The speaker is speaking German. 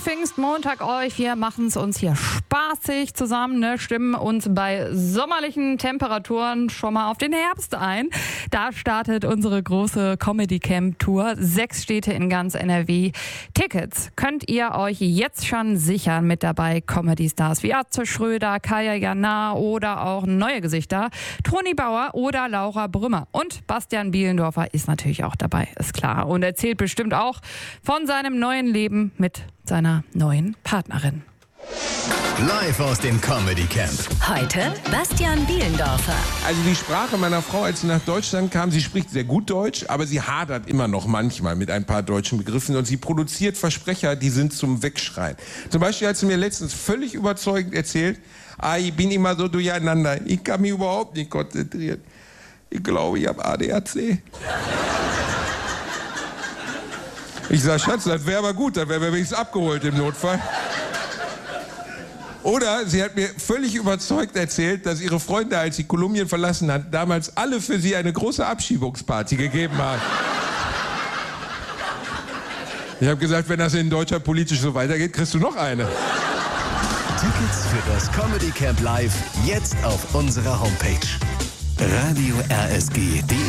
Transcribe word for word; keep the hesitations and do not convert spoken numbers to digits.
Pfingstmontag euch. Wir machen es uns hier spaßig zusammen, ne? Stimmen uns bei sommerlichen Temperaturen schon mal auf den Herbst ein. Da startet unsere große Comedy-Camp-Tour. Sechs Städte in ganz N R W. Tickets könnt ihr euch jetzt schon sichern. Mit dabei Comedy-Stars wie Atze Schröder, Kaya Jana oder auch neue Gesichter. Toni Bauer oder Laura Brümmer. Und Bastian Bielendorfer ist natürlich auch dabei, ist klar. Und erzählt bestimmt auch von seinem neuen Leben mit seiner neuen Partnerin. Live aus dem Comedy Camp. Heute Bastian Bielendorfer. Also die Sprache meiner Frau, als sie nach Deutschland kam, sie spricht sehr gut Deutsch, aber sie hadert immer noch manchmal mit ein paar deutschen Begriffen und sie produziert Versprecher, die sind zum Wegschreien. Zum Beispiel hat sie mir letztens völlig überzeugend erzählt, ah, ich bin immer so durcheinander, ich kann mich überhaupt nicht konzentrieren. Ich glaube, ich habe A D H C. Ich sag, Schatz, das wäre aber gut, dann wären wir wenigstens abgeholt im Notfall. Oder sie hat mir völlig überzeugt erzählt, dass ihre Freunde, als sie Kolumbien verlassen hat, damals alle für sie eine große Abschiebungsparty gegeben haben. Ich habe gesagt, wenn das in Deutschland politisch so weitergeht, kriegst du noch eine. Tickets für das Comedy Camp Live jetzt auf unserer Homepage radio r s g punkt d e.